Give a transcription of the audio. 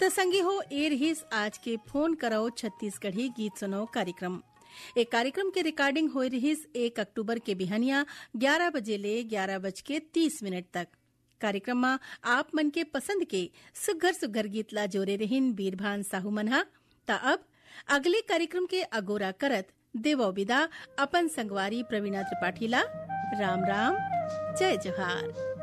त संगी हो ए रहीस आज के फोन करो छत्तीसगढ़ी गीत सुनो कार्यक्रम। एक कार्यक्रम के रिकॉर्डिंग हो रहीस 1 अक्टूबर के बिहनिया 11 बजे ले 11:30 तक। कार्यक्रम में आप मन के पसंद के सुघर सुघर गीत ला जोरे रहीन बीरभान साहू मनहा। ता अब अगले कार्यक्रम के अगोरा करत देवो विदा अपन संगवारी प्रवीणा त्रिपाठी ला। राम राम, जय जोहार।